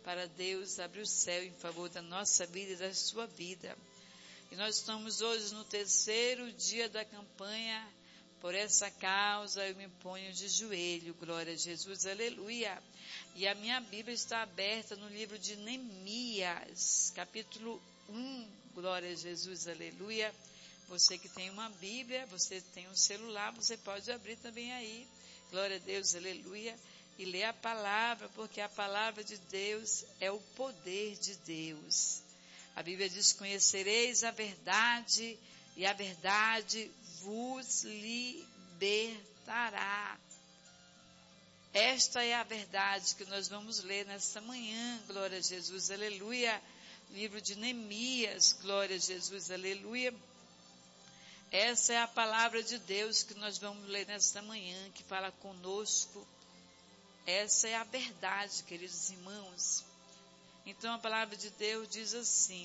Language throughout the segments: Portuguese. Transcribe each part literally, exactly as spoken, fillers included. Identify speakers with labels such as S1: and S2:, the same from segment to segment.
S1: para Deus abrir o céu em favor da nossa vida e da sua vida. E nós estamos hoje no terceiro dia da campanha. Por essa causa eu me ponho de joelho, glória a Jesus, aleluia. E a minha Bíblia está aberta no livro de Neemias, capítulo um, glória a Jesus, aleluia. Você que tem uma Bíblia, você tem um celular, você pode abrir também aí, glória a Deus, aleluia, e ler a palavra, porque a palavra de Deus é o poder de Deus. A Bíblia diz: conhecereis a verdade, e a verdade vos libertará. Esta é a verdade que nós vamos ler nesta manhã, glória a Jesus, aleluia. Livro de Neemias, glória a Jesus, aleluia. Essa é a palavra de Deus que nós vamos ler nesta manhã, que fala conosco. Essa é a verdade, queridos irmãos. Então a palavra de Deus diz assim: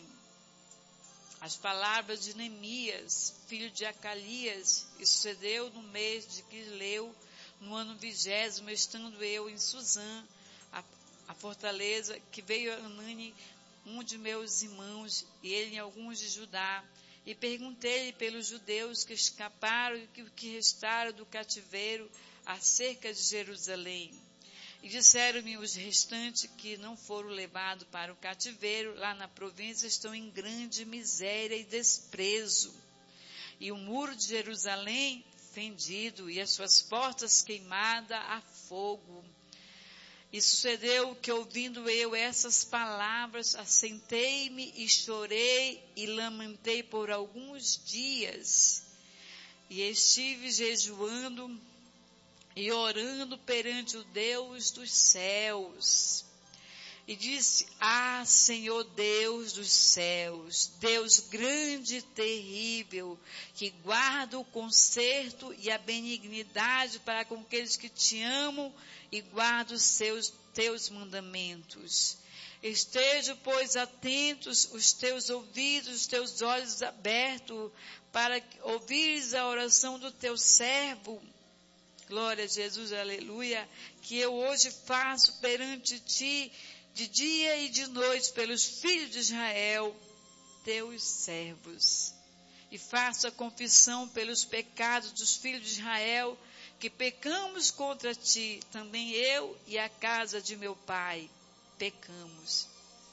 S1: as palavras de Neemias, filho de Acalias, e sucedeu no mês de Quisleu, no ano vigésimo, estando eu em Suzã, a, a fortaleza, que veio Anani, um de meus irmãos, e ele e alguns de Judá, e perguntei-lhe pelos judeus que escaparam e que, que restaram do cativeiro acerca de Jerusalém. E disseram-me os restantes que não foram levados para o cativeiro, lá na província, estão em grande miséria e desprezo. E o muro de Jerusalém fendido, e as suas portas queimadas a fogo. E sucedeu que, ouvindo eu essas palavras, assentei-me e chorei e lamentei por alguns dias. E estive jejuando e orando perante o Deus dos céus. E disse: ah, Senhor Deus dos céus, Deus grande e terrível, que guarda o conserto e a benignidade para com aqueles que te amam e guardam os seus, teus mandamentos. Estejam, pois, atentos os teus ouvidos, os teus olhos abertos, para ouvires a oração do teu servo. Glória a Jesus, aleluia, que eu hoje faço perante ti, de dia e de noite, pelos filhos de Israel, teus servos. E faço a confissão pelos pecados dos filhos de Israel, que pecamos contra ti, também eu e a casa de meu pai, pecamos.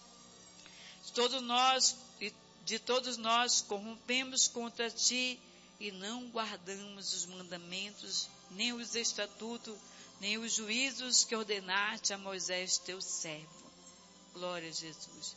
S1: De todos nós, de todos nós corrompemos contra ti, e não guardamos os mandamentos, nem os estatutos, nem os juízos que ordenaste a Moisés, teu servo. Glória a Jesus.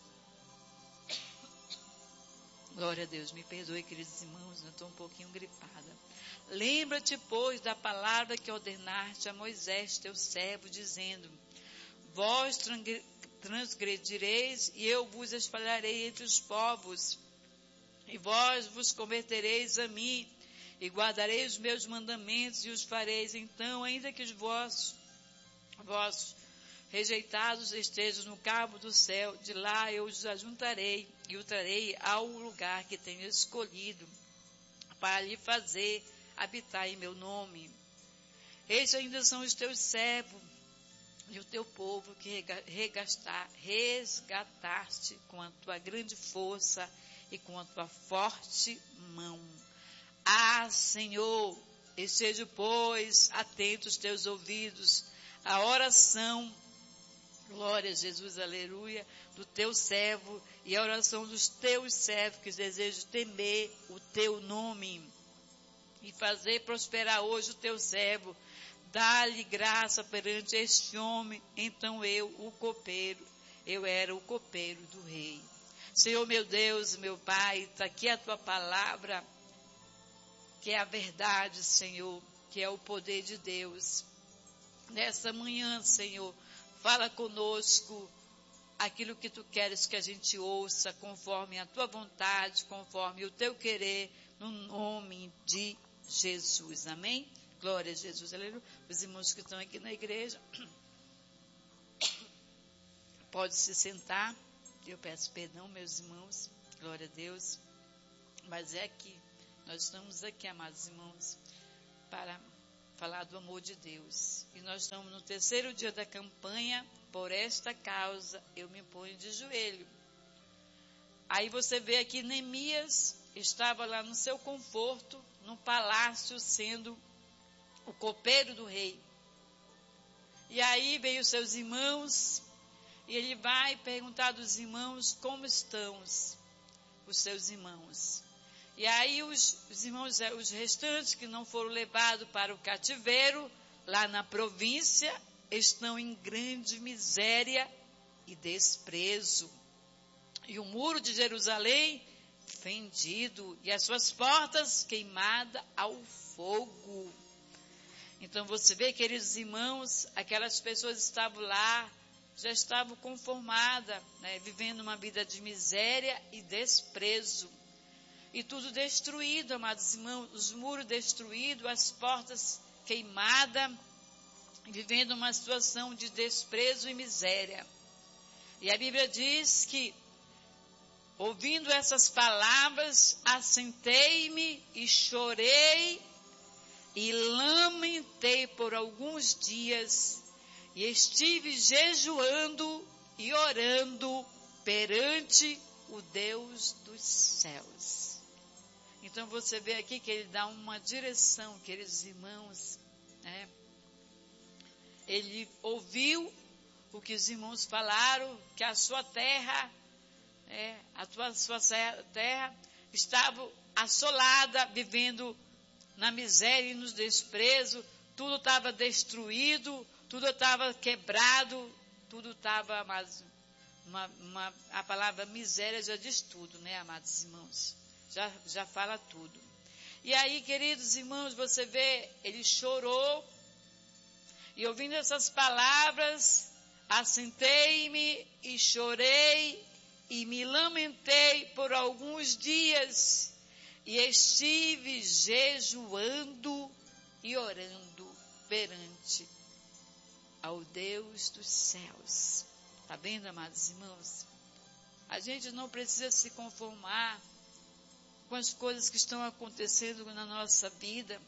S1: Glória a Deus. Me perdoe, queridos irmãos, eu estou um pouquinho gripada. Lembra-te, pois, da palavra que ordenaste a Moisés, teu servo, dizendo: vós transgredireis, e eu vos espalharei entre os povos, e vós vos convertereis a mim, e guardarei os meus mandamentos, e os fareis. Então, ainda que os vossos, vossos rejeitados estejam no cabo do céu, de lá eu os ajuntarei, e o trarei ao lugar que tenho escolhido, para lhe fazer habitar em meu nome. Estes ainda são os teus servos, e o teu povo que resgataste com a tua grande força, e com a tua forte mão. Ah, Senhor, esteja, pois, atentos os teus ouvidos à oração, glória a Jesus, aleluia, do teu servo, e a oração dos teus servos que desejam temer o teu nome, e fazer prosperar hoje o teu servo. Dá-lhe graça perante este homem. Então eu, o copeiro, eu era o copeiro do rei. Senhor meu Deus, meu Pai, está aqui a tua palavra, que é a verdade, Senhor, que é o poder de Deus. Nessa manhã, Senhor, fala conosco aquilo que tu queres que a gente ouça, conforme a tua vontade, conforme o teu querer, no nome de Jesus. Amém? Glória a Jesus, aleluia. Os irmãos que estão aqui na igreja, pode se sentar. Eu peço perdão, meus irmãos, glória a Deus, mas é aqui, nós estamos aqui, amados irmãos, para falar do amor de Deus. E nós estamos no terceiro dia da campanha, por esta causa eu me ponho de joelho. Aí você vê aqui Neemias estava lá no seu conforto, no palácio, sendo o copeiro do rei. E aí veio os seus irmãos, e ele vai perguntar dos irmãos como estão os, os seus irmãos. E aí os, os irmãos, os restantes que não foram levados para o cativeiro, lá na província, estão em grande miséria e desprezo. E o muro de Jerusalém fendido, e as suas portas queimadas ao fogo. Então você vê, queridos irmãos, aquelas pessoas estavam lá, já estavam conformadas, né, vivendo uma vida de miséria e desprezo. E tudo destruído, amados irmãos, os muros destruídos, as portas queimadas, vivendo uma situação de desprezo e miséria. E a Bíblia diz que, ouvindo essas palavras, assentei-me e chorei e lamentei por alguns dias, e estive jejuando e orando perante o Deus dos céus. Então você vê aqui que ele dá uma direção, queridos irmãos, né? Ele ouviu o que os irmãos falaram, que a sua terra, é, a tua, sua terra estava assolada, vivendo na miséria e no desprezo, tudo estava destruído, tudo estava quebrado, tudo estava, uma, uma, a palavra miséria já diz tudo, né, amados irmãos? Já, já fala tudo. E aí, queridos irmãos, você vê, ele chorou, e ouvindo essas palavras, assentei-me e chorei, e me lamentei por alguns dias, e estive jejuando e orando perante ao Deus dos céus. Está vendo, amados irmãos? A gente não precisa se conformar com as coisas que estão acontecendo na nossa vida,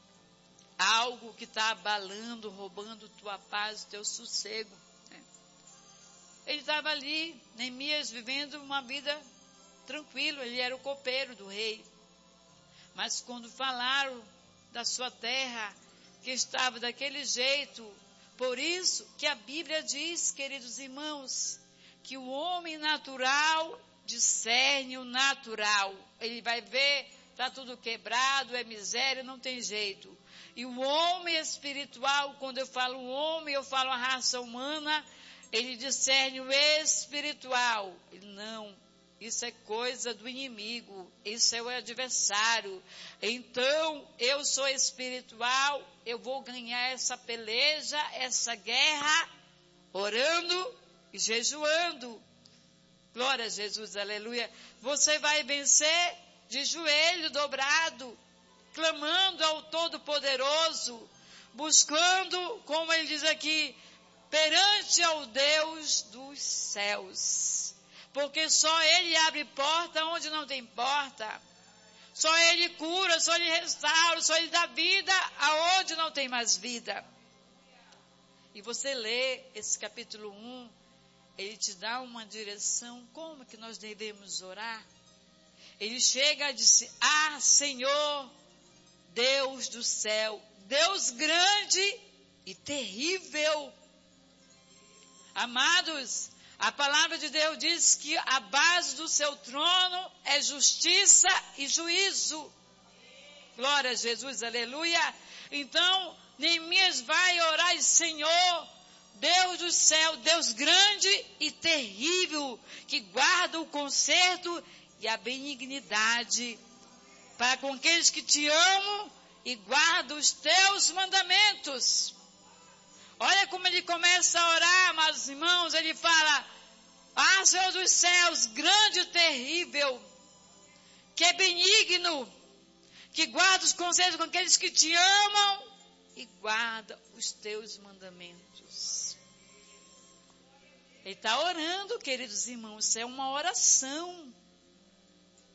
S1: algo que está abalando, roubando tua paz, teu sossego. Né? Ele estava ali, Neemias, vivendo uma vida tranquila, ele era o copeiro do rei. Mas quando falaram da sua terra, que estava daquele jeito, por isso que a Bíblia diz, queridos irmãos, que o homem natural discerne o natural. Ele vai ver, está tudo quebrado, é miséria, não tem jeito. E o homem espiritual, quando eu falo homem, eu falo a raça humana, ele discerne o espiritual. Ele não, isso é coisa do inimigo, isso é o adversário. Então, eu sou espiritual, eu vou ganhar essa peleja, essa guerra, orando e jejuando. Glória a Jesus, aleluia. Você vai vencer de joelho dobrado, clamando ao Todo-Poderoso, buscando, como ele diz aqui, perante ao Deus dos céus. Porque só Ele abre porta onde não tem porta. Só Ele cura, só Ele restaura, só Ele dá vida aonde não tem mais vida. E você lê esse capítulo um, ele te dá uma direção, como que nós devemos orar. Ele chega e diz, ah, Senhor, Deus do céu, Deus grande e terrível. Amados, a palavra de Deus diz que a base do seu trono é justiça e juízo. Glória a Jesus, aleluia. Então, Neemias vai orar e Senhor, Deus do céu, Deus grande e terrível, que guarda o conserto e a benignidade para com aqueles que te amam e guardam os teus mandamentos. Olha como ele começa a orar, amados irmãos, ele fala, ah, Senhor dos céus, grande e terrível, que é benigno, que guarda os conselhos com aqueles que te amam e guarda os teus mandamentos. Ele está orando, queridos irmãos, isso é uma oração.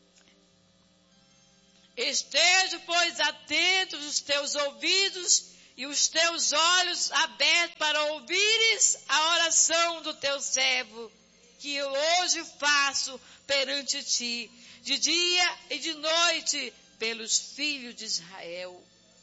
S1: Esteja, pois, atentos os teus ouvidos e os teus olhos abertos para ouvires a oração do teu servo, que eu hoje faço perante ti, de dia e de noite, pelos filhos de Israel.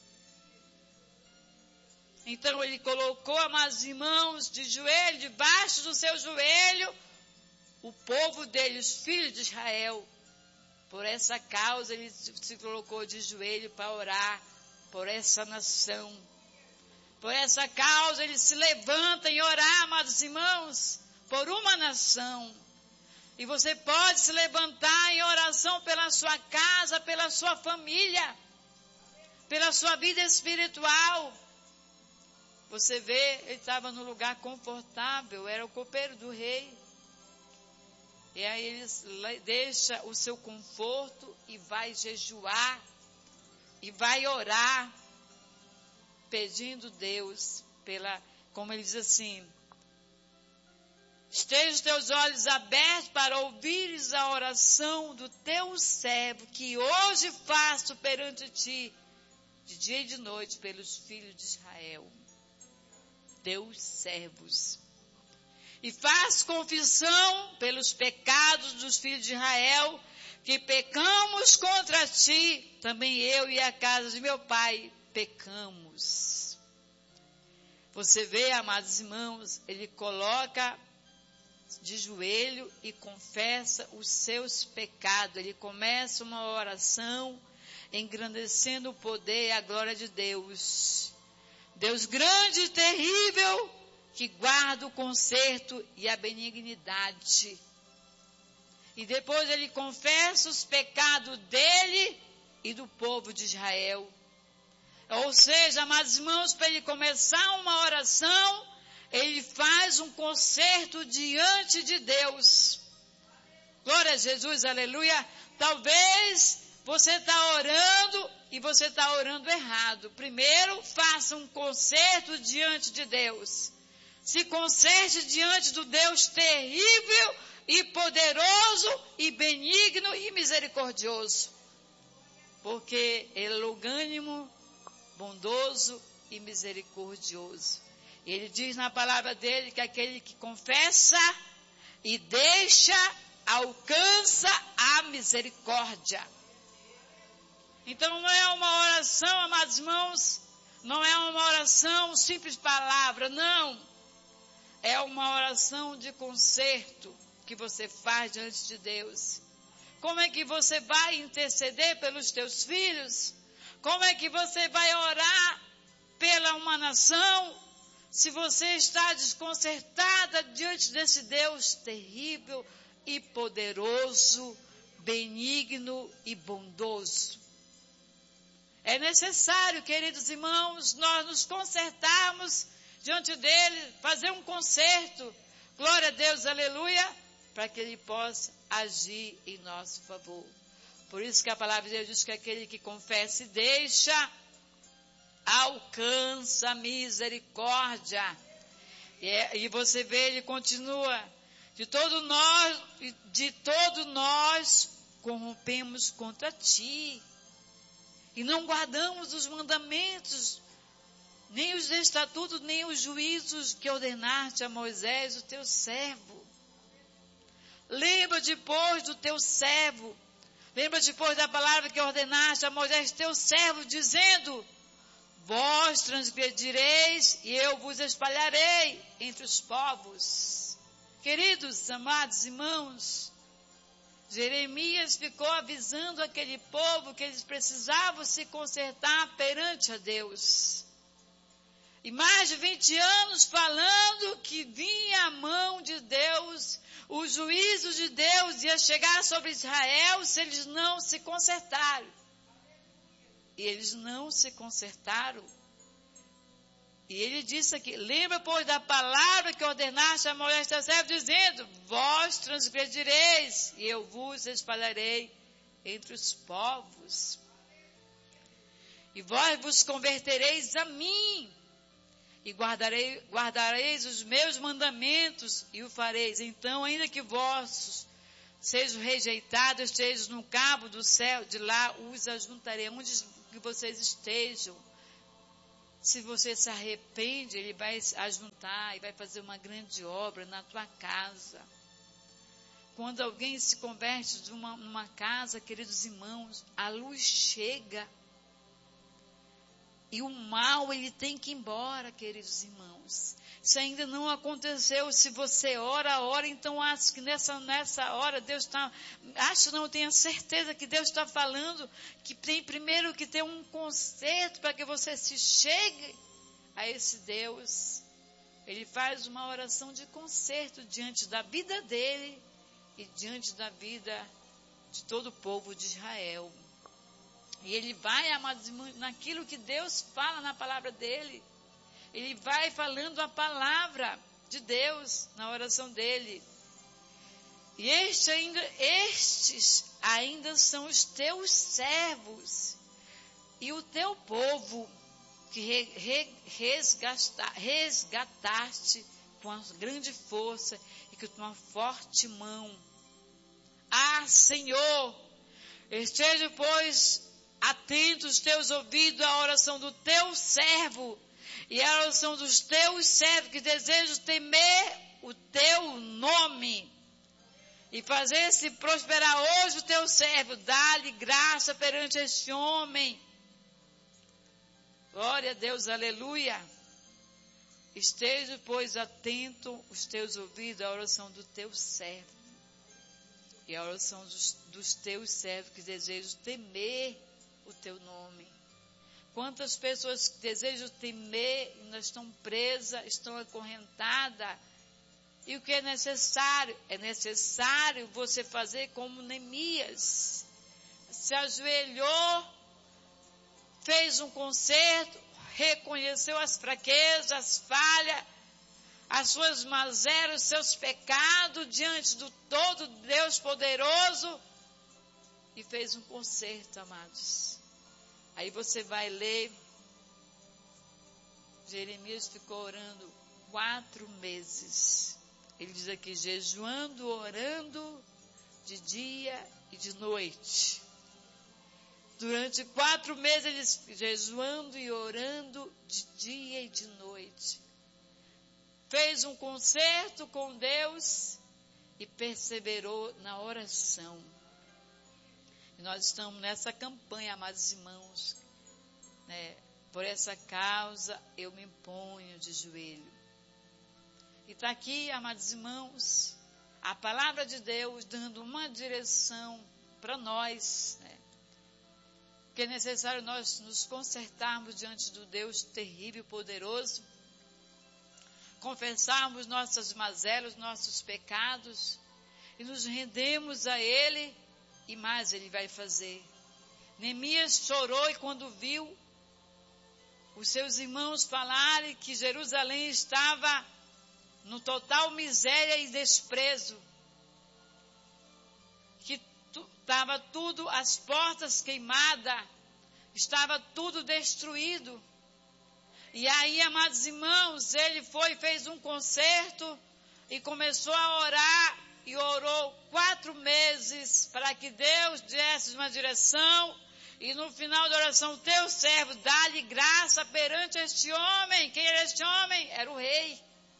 S1: Então ele colocou, amados irmãos, de joelho, debaixo do seu joelho, o povo dele, os filhos de Israel. Por essa causa ele se colocou de joelho para orar por essa nação. Por essa causa ele se levanta em orar, amados irmãos, por uma nação. E você pode se levantar em oração pela sua casa, pela sua família, pela sua vida espiritual. Você vê, ele estava num lugar confortável, era o copeiro do rei. E aí ele deixa o seu conforto e vai jejuar, e vai orar, pedindo Deus, pela, como ele diz assim, esteja os teus olhos abertos para ouvires a oração do teu servo, que hoje faço perante ti, de dia e de noite, pelos filhos de Israel, teus servos. E faz confissão pelos pecados dos filhos de Israel, que pecamos contra ti, também eu e a casa de meu pai pecamos. Você vê, amados irmãos, ele coloca de joelho e confessa os seus pecados. Ele começa uma oração engrandecendo o poder e a glória de Deus. Deus grande e terrível, que guarda o conserto e a benignidade. E depois ele confessa os pecados dele e do povo de Israel. Ou seja, amados irmãos, para ele começar uma oração, ele faz um conserto diante de Deus. Glória a Jesus, aleluia. Talvez você está orando e você está orando errado. Primeiro, faça um conserto diante de Deus. Se conserte diante do Deus terrível e poderoso e benigno e misericordioso. Porque ele é longânimo, bondoso e misericordioso. Ele diz na palavra dele que aquele que confessa e deixa, alcança a misericórdia. Então não é uma oração, amados irmãos, não é uma oração simples palavra, não. É uma oração de conserto que você faz diante de Deus. Como é que você vai interceder pelos teus filhos? Como é que você vai orar pela uma nação, se você está desconcertada diante desse Deus terrível e poderoso, benigno e bondoso? É necessário, queridos irmãos, nós nos consertarmos diante dele, fazer um conserto, glória a Deus, aleluia, para que ele possa agir em nosso favor. Por isso que a palavra de Deus diz que aquele que confessa e deixa, alcança a misericórdia. E, é, e você vê, ele continua, de todo nós, de todo nós corrompemos contra ti, e não guardamos os mandamentos, nem os estatutos, nem os juízos que ordenaste a Moisés, o teu servo. Lembra depois do teu servo, lembra depois da palavra que ordenaste a Moisés, teu servo, dizendo, vós transgredireis e eu vos espalharei entre os povos. Queridos, amados irmãos, Jeremias ficou avisando aquele povo que eles precisavam se consertar perante a Deus. E mais de vinte anos falando que vinha a mão de Deus, o juízo de Deus ia chegar sobre Israel se eles não se consertaram. E eles não se consertaram. E ele disse aqui, lembra, pois, da palavra que ordenaste a Moisés teu servo, dizendo, vós transgredireis, e eu vos espalharei entre os povos. E vós vos convertereis a mim, e guardarei, guardareis os meus mandamentos, e o fareis. Então, ainda que vossos sejam rejeitados, estejam no cabo do céu, de lá os ajuntarei, onde que vocês estejam. Se você se arrepende, Ele vai ajuntar e vai fazer uma grande obra na tua casa. Quando alguém se converte de uma, numa casa, queridos irmãos, a luz chega. E o mal, ele tem que ir embora, queridos irmãos. Se ainda não aconteceu, se você ora, ora, então acho que nessa, nessa hora Deus está, acho não, tenho certeza que Deus está falando que tem primeiro que ter um conserto para que você se chegue a esse Deus. Ele faz uma oração de conserto diante da vida dele e diante da vida de todo o povo de Israel. E ele vai, amados irmãos, naquilo que Deus fala na palavra dele. Ele vai falando a palavra de Deus na oração dele. E este ainda, estes ainda são os teus servos e o teu povo que re, re, resgata, resgataste com a grande força e com uma forte mão. Ah, Senhor, esteja, pois, atentos os teus ouvidos à oração do teu servo e à oração dos teus servos que desejam temer o teu nome e fazer-se prosperar hoje o teu servo. Dá-lhe graça perante este homem. Glória a Deus, aleluia. Esteja, pois, atento os teus ouvidos à oração do teu servo e à oração dos, dos teus servos que desejam temer o teu nome. Quantas pessoas que desejam temer ainda estão presas, estão acorrentadas. E o que é necessário? É necessário você fazer como Neemias. Se ajoelhou, fez um conserto, reconheceu as fraquezas, as falhas, as suas mazelas, os seus pecados diante do todo Deus poderoso e fez um conserto, amados. Aí você vai ler, Jeremias ficou orando quatro meses. Ele diz aqui, jejuando, orando de dia e de noite. Durante quatro meses, ele jejuando e orando de dia e de noite. Fez um concerto com Deus e perseverou na oração. E nós estamos nessa campanha, amados irmãos, né? Por essa causa eu me ponho de joelho. E está aqui, amados irmãos, a palavra de Deus dando uma direção para nós, né? Que é necessário nós nos consertarmos diante do Deus terrível e poderoso, confessarmos nossas mazelas, nossos pecados e nos rendemos a Ele. E mais Ele vai fazer. Neemias chorou e quando viu os seus irmãos falarem que Jerusalém estava no total miséria e desprezo, que estava tu, tudo, as portas queimadas, estava tudo destruído. E aí, amados irmãos, ele foi e fez um concerto e começou a orar. E orou quatro meses para que Deus desse uma direção. E no final da oração, teu servo, dá-lhe graça perante este homem. Quem era este homem? Era o rei.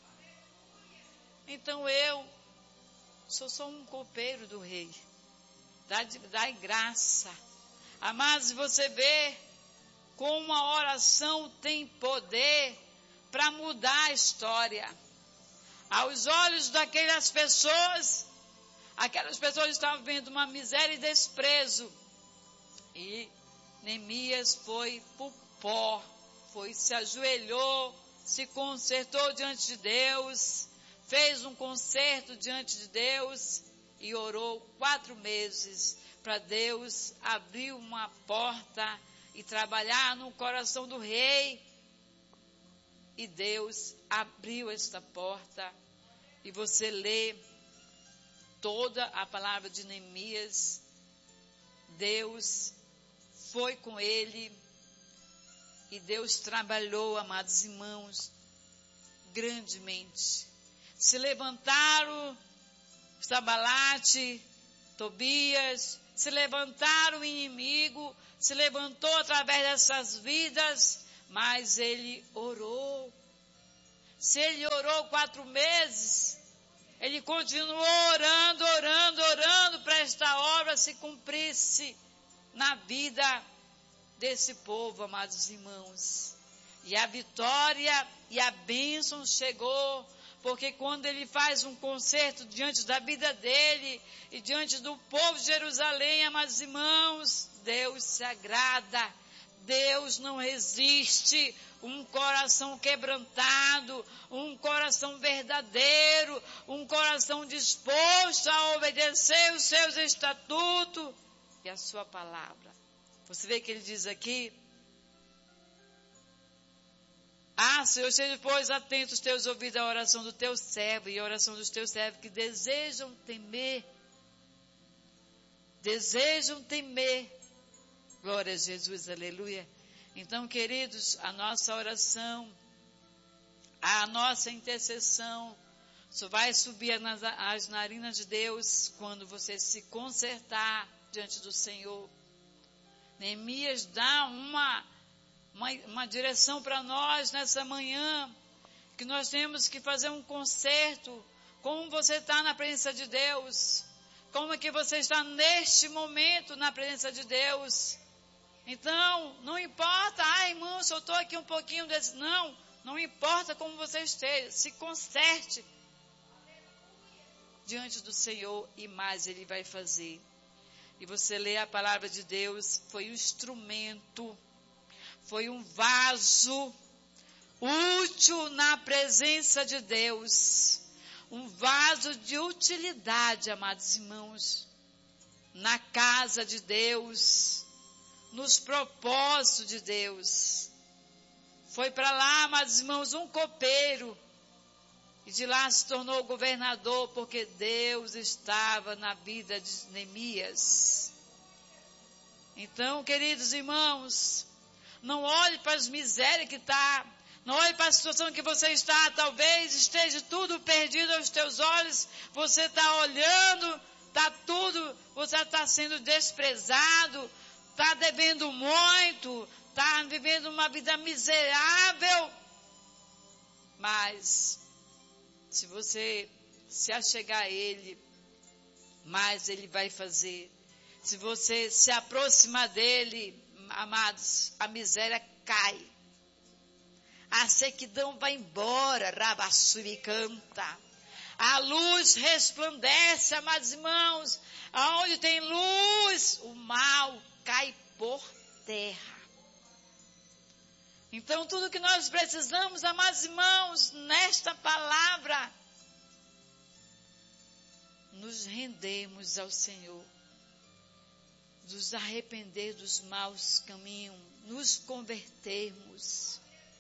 S1: Então eu sou só um copeiro do rei. Dá-lhe graça. Amados, você vê como a oração tem poder para mudar a história. Aos olhos daquelas pessoas, aquelas pessoas estavam vendo uma miséria e desprezo. E Neemias foi pro pó, foi, se ajoelhou, se consertou diante de Deus, fez um concerto diante de Deus e orou quatro meses para Deus abrir uma porta e trabalhar no coração do rei. E Deus abriu esta porta. E você lê toda a palavra de Neemias. Deus foi com ele. E Deus trabalhou, amados irmãos, grandemente. Se levantaram Sambalate, Tobias, se levantaram o inimigo, se levantou através dessas vidas, mas ele orou. Se ele orou quatro meses, ele continuou orando, orando, orando para esta obra se cumprisse na vida desse povo, amados irmãos. E a vitória e a bênção chegou, porque quando ele faz um concerto diante da vida dele e diante do povo de Jerusalém, amados irmãos, Deus se agrada, Deus não resiste. Um coração quebrantado, um coração verdadeiro, um coração disposto a obedecer os seus estatutos e a sua palavra. Você vê que ele diz aqui: ah, Senhor, seja, pois, atento os teus ouvidos à oração do teu servo e à oração dos teus servos que desejam temer, desejam temer. Glória a Jesus, aleluia. Então, queridos, a nossa oração, a nossa intercessão, só vai subir nas, as narinas de Deus quando você se consertar diante do Senhor. Neemias dá uma, uma, uma direção para nós nessa manhã, que nós temos que fazer um conserto. Como você está na presença de Deus? Como é que você está neste momento na presença de Deus? Então, não importa, ah, irmão, se eu estou aqui um pouquinho desse... Não, não importa como você esteja, se conserte diante do Senhor e mais Ele vai fazer. E você lê a palavra de Deus, foi um instrumento, foi um vaso útil na presença de Deus, um vaso de utilidade, amados irmãos, na casa de Deus, nos propósitos de Deus. Foi para lá, amados irmãos, um copeiro, e de lá se tornou governador, porque Deus estava na vida de Neemias. Então, queridos irmãos, não olhe para as misérias que está, não olhe para a situação que você está, talvez esteja tudo perdido aos teus olhos, você está olhando, está tudo, você está sendo desprezado, está devendo muito, está vivendo uma vida miserável. Mas, se você se achegar a Ele, mais Ele vai fazer. Se você se aproximar dEle, amados, a miséria cai. A sequidão vai embora, Rabassuri canta. A luz resplandece, amados irmãos. Aonde tem luz, o mal cai por terra. Então, tudo que nós precisamos, amados irmãos, nesta palavra, nos rendemos ao Senhor, nos arrepender dos maus caminhos, nos convertermos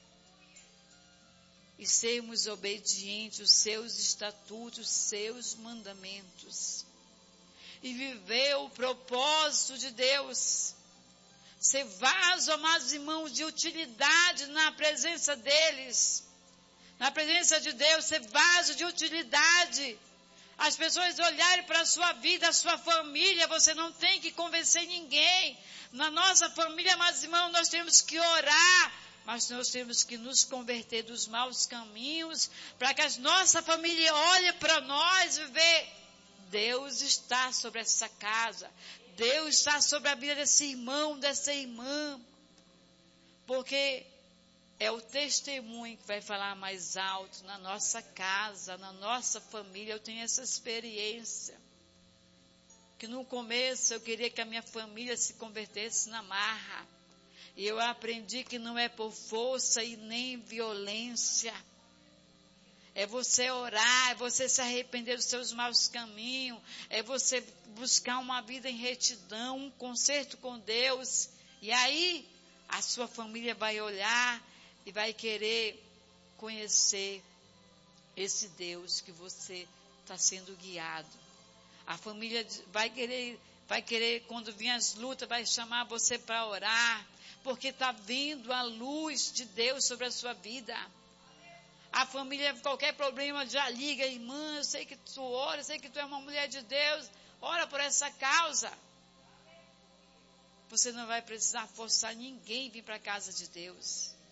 S1: e sermos obedientes aos seus estatutos, aos seus mandamentos. E viver o propósito de Deus. Ser vaso, amados irmãos, de utilidade na presença deles. Na presença de Deus, ser vaso de utilidade. As pessoas olharem para a sua vida, a sua família, você não tem que convencer ninguém. Na nossa família, amados irmãos, nós temos que orar, mas nós temos que nos converter dos maus caminhos, para que a nossa família olhe para nós e vê, Deus está sobre essa casa, Deus está sobre a vida desse irmão, dessa irmã, porque é o testemunho que vai falar mais alto na nossa casa, na nossa família. Eu tenho essa experiência, que no começo eu queria que a minha família se convertesse na marra, e eu aprendi que não é por força e nem violência, é você orar, é você se arrepender dos seus maus caminhos, é você buscar uma vida em retidão, um conserto com Deus, e aí a sua família vai olhar e vai querer conhecer esse Deus que você está sendo guiado. A família vai querer, vai querer, quando vir as lutas, vai chamar você para orar, porque está vindo a luz de Deus sobre a sua vida. A família, qualquer problema, já liga, irmã, eu sei que tu ora, eu sei que tu é uma mulher de Deus, ora por essa causa. Você não vai precisar forçar ninguém a vir para a casa de Deus.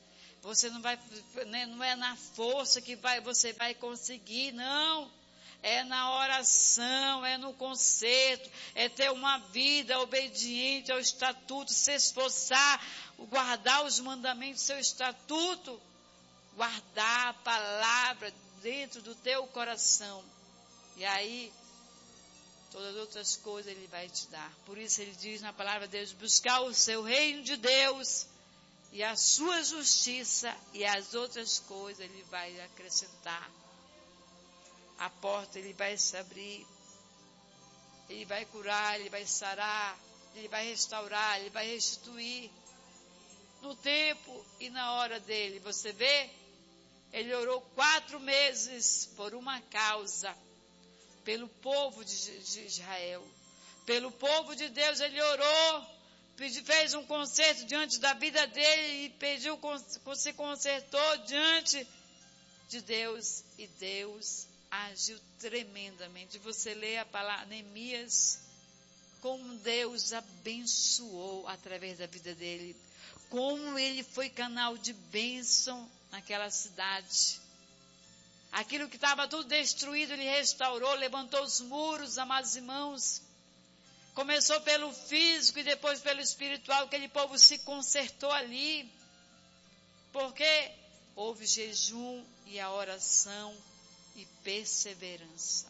S1: Você não vai, né, não é na força que vai, você vai conseguir, não. É na oração, é no conserto, é ter uma vida obediente ao estatuto, se esforçar, guardar os mandamentos do seu estatuto, guardar a palavra dentro do teu coração. E aí, todas as outras coisas Ele vai te dar. Por isso Ele diz na palavra de Deus, buscar o seu reino de Deus e a sua justiça, e as outras coisas Ele vai acrescentar. A porta Ele vai se abrir, Ele vai curar, Ele vai sarar, Ele vai restaurar, Ele vai restituir. No tempo e na hora dele, você vê? Ele orou quatro meses por uma causa, pelo povo de, de Israel. Pelo povo de Deus Ele orou, pediu, fez um concerto diante da vida dele e pediu, se consertou diante de Deus, e Deus agiu tremendamente. Você lê a palavra Neemias, como Deus abençoou através da vida dele, como ele foi canal de bênção naquela cidade. Aquilo que estava tudo destruído, ele restaurou, levantou os muros, amados irmãos. Começou pelo físico e depois pelo espiritual, aquele povo se consertou ali, porque houve jejum e a oração e perseverança.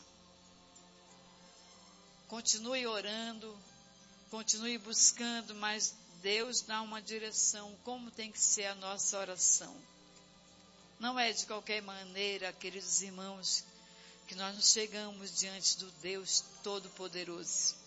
S1: Continue orando, continue buscando, mas Deus dá uma direção, como tem que ser a nossa oração. Não é de qualquer maneira, queridos irmãos, que nós nos chegamos diante do Deus Todo-Poderoso.